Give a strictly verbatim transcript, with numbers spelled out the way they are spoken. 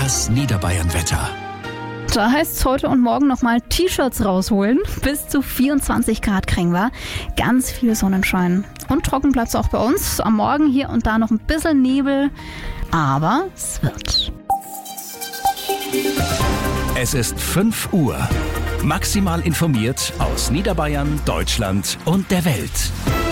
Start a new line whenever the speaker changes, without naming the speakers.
Das Niederbayern-Wetter.
Da heißt es heute und morgen nochmal T-Shirts rausholen. Bis zu vierundzwanzig Grad kriegen wir. Ganz viel Sonnenschein. Und trocken bleibt es auch bei uns. Am Morgen hier und da noch ein bisschen Nebel. Aber es wird.
Es ist fünf Uhr. Maximal informiert aus Niederbayern, Deutschland und der Welt.